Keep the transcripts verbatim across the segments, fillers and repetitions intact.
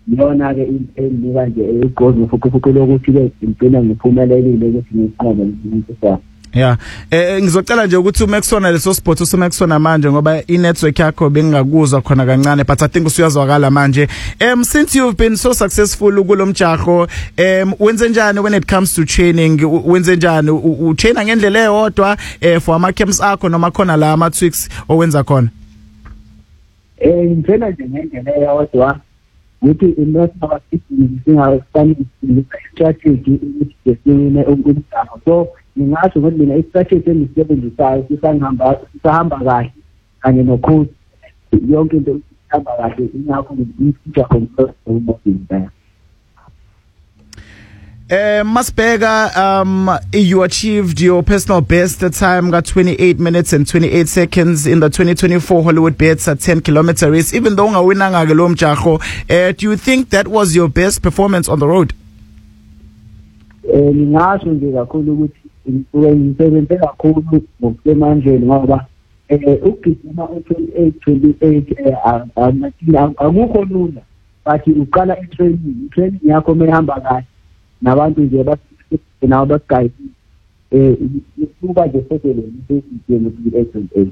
yona ke indika nje egozi ufukufuku lokuthi ke impela ngiphumelelile ukuthi ngiqhabe umuntu sa. Yeah, eh ngizocela nje ukuthi uMaxona leso sport uSuMaxona manje ngoba i-network yakho bengingakuzwa khona kancane, but I think usuyazwakala manje. Um since you've been so successful kulomjaho, um wenze njani when it comes to training? Wenze njani utraina ngendlela eyodwa eh for ama camps akho noma khona la ama tweaks owenza khona? Eh ngithena nje ngendlela eyodwa ukuthi imos abasithi singafanele strategy ukuthi sesine umjaho. So ngingasho ukuthi mina i-strategy engisebenzisayo sisahamba sisahamba kahle kanye nocoach yonke into ihamba kahle ingakho ngifika control umoya. Eh Masbega, um you achieved your personal best at time got twenty-eight minutes and twenty-eight seconds in the twenty twenty-four Hollywood Bets at ten kilometer race. Even though ungawinanga ke lo mjaho, eh do you think that was your best performance on the road? Eh ngingasho nje kakhulu ukuthi ngisebenze kakhulu ngokusemandleni ngoba eh ukugijima u-twenty-eight twenty-eight akukho lula, but uqala i-training i-training yakho mehamba kahle nabantu nje basinawo basiguide eh kuba nje sekele i-twenty-eight.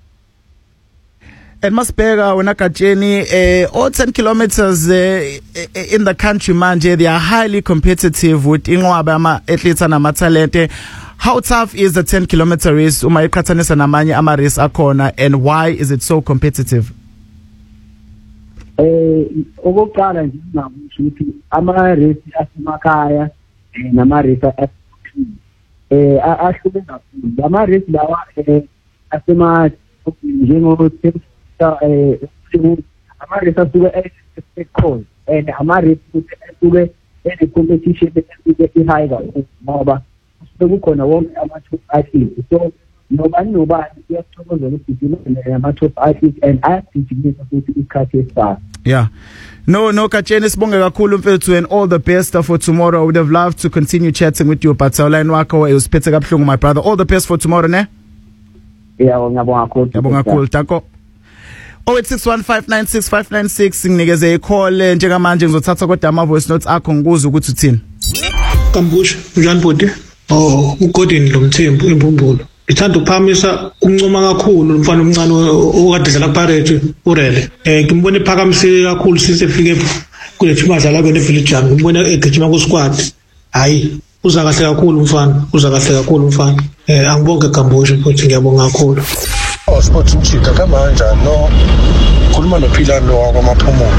And Masbega Wenakatjeni, uh, all ten kilometers uh, in the country, manje, they are highly competitive with Ingwabama athletes and amatalente. How tough is the ten kilometer race? Uma iqhathanisa namanye ama race akhona, and why is it so competitive? Eh okokuqala nje ngingakusho ukuthi ama race asemakhaya nama race eh ahluke kakhulu. Ama race lawa eh asema njengo eh amarisa suke ekhona and amarisa suke ene competition bese i-high kakhulu ngoba sekukhona wonke ama-top athletes. So nobani nobani uyacobozela ukugijima nama-top athletes and ayagijimisa futhi isikhathi esifana. Yeah. No, no, Katjeni, sibonge kakhulu mfethu, and all the best for tomorrow. I would have loved to continue chatting with you, but line wako usiphethe kabuhlungu, my brother. All the best for tomorrow, ne? Yeah, ngiyabonga kakhulu. Ngiyabonga kakhulu, tako. oh eight six one five nine six five nine six nginikeze i-call njengamanje ngizothatha kodwa ama voice notes akho ngikuze ukuthi uthini. Kambush Jean Bode oh uGordon Lomthembu eMpumbulo. Ngithanda ukuphamisa umncoma kakhulu umfana omncane okade dlala kuParete uRele. Eh ngimbone ephakamisile kakhulu sisefike kule team adlala kule village yami. Ngimbone egijima ku squad. Hayi uza kahle kakhulu umfana, uza kahle kakhulu umfana. Eh angibonge Kambush futhi ngiyabonga kakhulu. Oh sports mchita kama kanjani no khuluma noPhila lo kwaMaphumulo.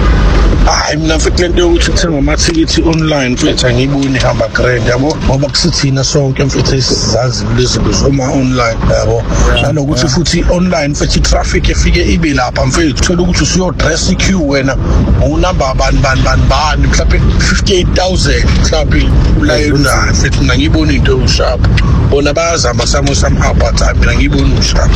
Ah mina mfethu lento yokuthi uthenga amathikithi online mfethu angiyiboni ihamba grand yabo ngoba kusithina sonke mfethu esizazi lezinto zoma online yabo nanokuthi futhi online mfethu traffic efike ibe lapha mfethu uthola ukuthi usuyo dress queue wena unumber abani bani bani bani mhlawumbe fifty-eight thousand mhlawumbe ulayona mfethu ngiyibona into usharp bona bayazama samo somehow but mina ngiyibona usharp.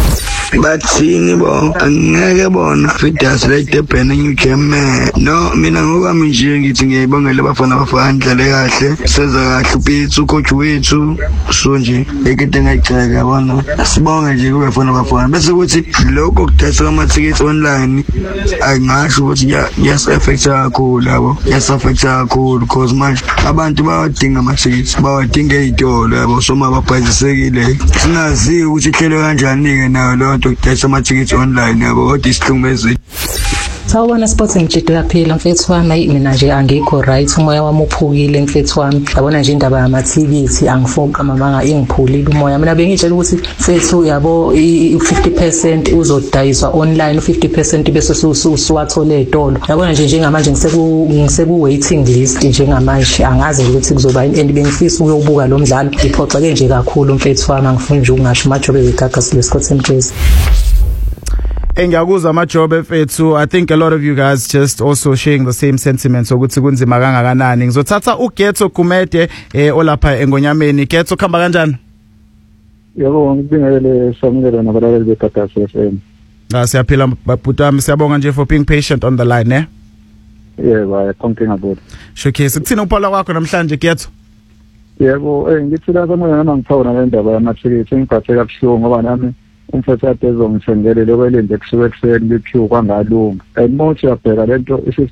Bathini bo angeke bona fitas like the penning keme no mina ngokwami nje ngithi ngiyibongela abafana abafana ndlale kahle senza kahle upithu coach wethu so nje ekade ngayicela yabona sibonge nje kube bafana abafana bese kuthi lokho kudayisa ama tickets online angasho ukuthi yes affect kakhulu labo yes affect kakhulu because manje abantu bawadinga ama tickets bawadinga izitolo yabo soma ababhazisekile singazi ukuthi ihlelo kanjani ke nayo lo ukudayisa ama-tickets online yabo kodwa isihlumezile. Sawubona sports ngijide kaphela mfethu wami mina nje angikho right umoya wami uphukile mfethu wami yabona nje indaba yamathikithi angifoka mama ingiphulile umoya mina bengitshela ukuthi mfethu yabo i-fifty percent uzodayiswa online u-fifty percent bese usuwathole ezitolo yabona nje njengamanje ngiseku ngiseku waiting list njengamanje angazi ukuthi kuzoba and bengifisa ukuyobuka lo mdlalo ngiphoxeke nje kakhulu mfethu wami angifuni nje ukungasho majobe wegagasi leScott Mjezi. Engiyakuzwa amajob efethu. I think a lot of you guys just also sharing the same sentiments ukuthi kunzima kangakanani. Ngizothatha uGetso Kumede eh olapha eNgonyameni. Getso khamba kanjani? Yebo ngibingelele somngelo nabalaleli beGagasi F M. Ah siyaphila babhutami siyabonga nje for being patient on the line ne. Yebo ayakhonkeng about. Showcase kuthina uphala wakho namhlanje Getso? Yebo eh ngithi la kamona nami ngithawuna le ndaba yamathikithi ngiphathe kabuhlungu ngoba nami umfethu ade ezongithengele lokho elinde kusuke ekuseni bephiwe kwangalunga and mothi yabheka lento